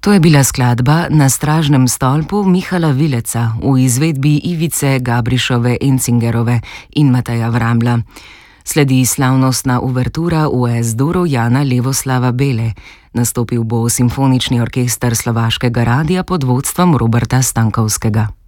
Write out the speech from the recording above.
To je bila skladba Na stražnem stolpu Mihala Vileca v izvedbi Ivice Gabrišove Encingerove in Mateja Vramla. Sledi slavnostna uvertura v S-duru Jana Levoslava Bele. Nastopil bo simfonični orkester Slovaškega radia pod vodstvom Roberta Stankovskega.